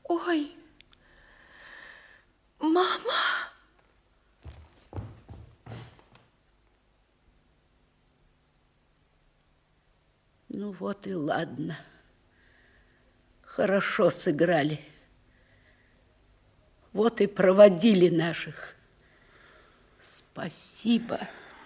Ой, мама! Ну вот и ладно. Хорошо сыграли. Вот и проводили наших. Спасибо.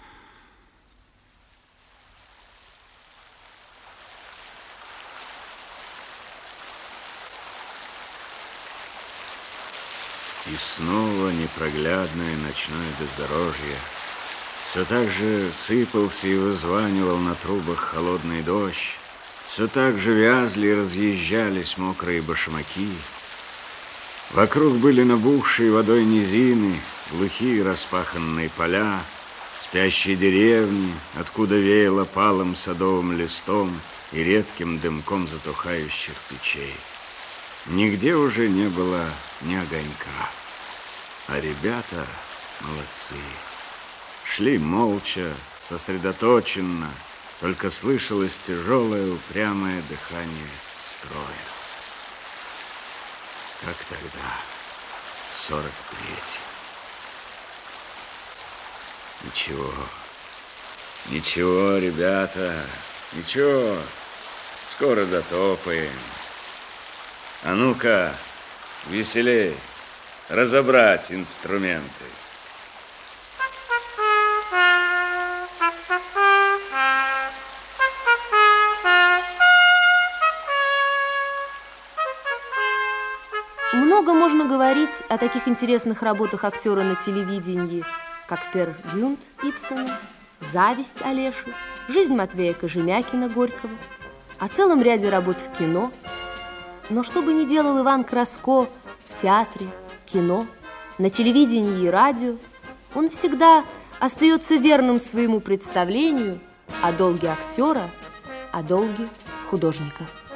И снова непроглядное ночное бездорожье. Все так же сыпался и вызванивал на трубах холодный дождь. Все так же вязли и разъезжались мокрые башмаки. Вокруг были набухшие водой низины, глухие распаханные поля, спящие деревни, откуда веяло палым садовым листом и редким дымком затухающих печей. Нигде уже не было ни огонька. А ребята молодцы. Шли молча, сосредоточенно, только слышалось тяжелое упрямое дыхание строя. Как тогда, в 43-м. Ничего, ничего, ребята, ничего, скоро дотопаем. А ну-ка, веселей, разобрать инструменты. Много можно говорить о таких интересных работах актера на телевидении, как «Пер Гюнт» Ибсена, «Зависть» Олеши, «Жизнь Матвея Кожемякина» Горького, о целом ряде работ в кино. Но что бы ни делал Иван Краско в театре, кино, на телевидении и радио, он всегда остается верным своему представлению о долге актера, о долге художника.